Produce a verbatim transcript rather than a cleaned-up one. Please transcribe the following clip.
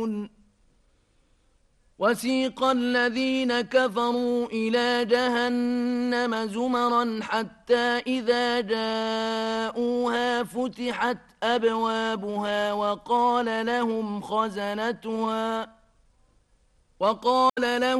وسيق الذين كفروا إلى جهنم زمرا حتى إذا جاءوها فتحت أبوابها وقال لهم خزنتها وقال لهم